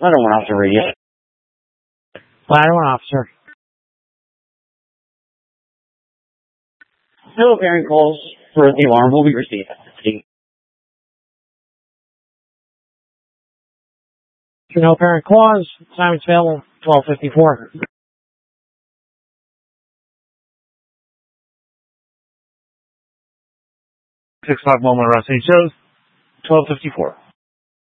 Ladder 1 officer radio. Ladder 1 officer. No apparent calls for the alarm will be received. No apparent cause. Assignment's available. 1254. 6 o'clock moment, Rossi shows. 1254.